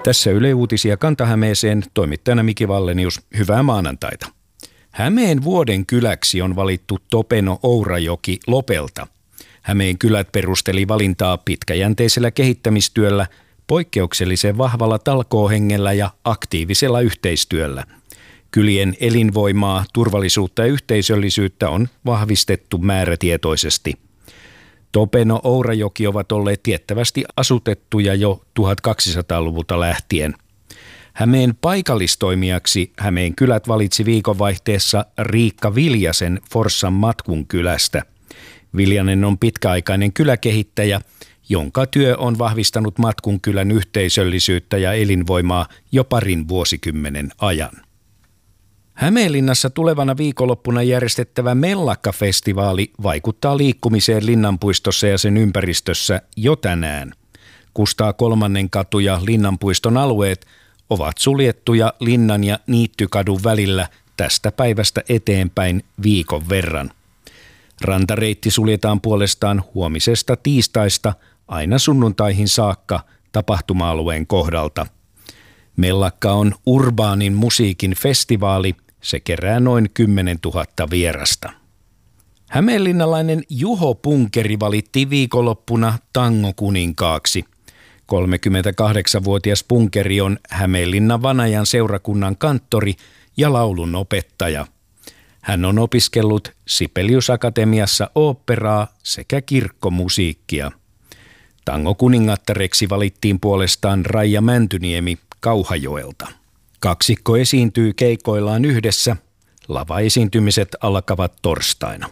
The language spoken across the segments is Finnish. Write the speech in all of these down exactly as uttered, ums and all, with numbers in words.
Tässä Yle Uutisia Kanta-Hämeeseen, toimittajana Miki Vallenius. Hyvää maanantaita. Hämeen vuoden kyläksi on valittu Topeno-Ourajoki Lopelta. Hämeen kylät perusteli valintaa pitkäjänteisellä kehittämistyöllä, poikkeuksellisen vahvalla talkoohengellä ja aktiivisella yhteistyöllä. Kylien elinvoimaa, turvallisuutta ja yhteisöllisyyttä on vahvistettu määrätietoisesti. Topeno-Ourajoki ovat olleet tiettävästi asutettuja jo tuhatkaksisataaluvulta lähtien. Hämeen paikallistoimijaksi Hämeen kylät valitsi viikonvaihteessa Riikka Viljasen Forssan Matkun kylästä. Viljanen on pitkäaikainen kyläkehittäjä, jonka työ on vahvistanut Matkun kylän yhteisöllisyyttä ja elinvoimaa jo parin vuosikymmenen ajan. Hämeenlinnassa tulevana viikonloppuna järjestettävä Mellakka-festivaali vaikuttaa liikkumiseen Linnanpuistossa ja sen ympäristössä jo tänään. Kustaa kolmannen katu ja Linnanpuiston alueet ovat suljettuja Linnan ja Niittykadun välillä tästä päivästä eteenpäin viikon verran. Rantareitti suljetaan puolestaan huomisesta tiistaista aina sunnuntaihin saakka tapahtuma-alueen kohdalta. Mellakka on urbaanin musiikin festivaali. Se kerää noin kymmenentuhatta vierasta. Hämeenlinnalainen Juho Punkeri valittiin viikonloppuna tangokuninkaaksi. kolmekymmentäkahdeksanvuotias Punkeri on Hämeenlinnan Vanajan seurakunnan kanttori ja laulun opettaja. Hän on opiskellut Sibelius Akatemiassa oopperaa sekä kirkkomusiikkia. Tangokuningattareksi valittiin puolestaan Raija Mäntyniemi Kauhajoelta. Kaksikko esiintyy keikoillaan yhdessä. Lavaesiintymiset alkavat torstaina.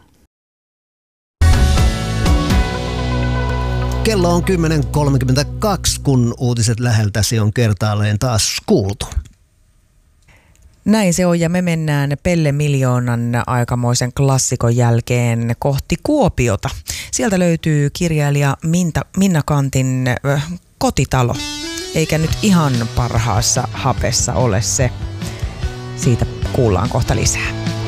Kello on kymmenen kolmekymmentäkaksi, kun uutiset läheltäsi on kertaalleen taas kuultu. Näin se on, ja me mennään Pelle Miljoonan aikamoisen klassikon jälkeen kohti Kuopiota. Sieltä löytyy kirjailija Minta, Minna Kantin äh, kotitalo. Eikä nyt ihan parhaassa hapessa ole se. Siitä kuullaan kohta lisää.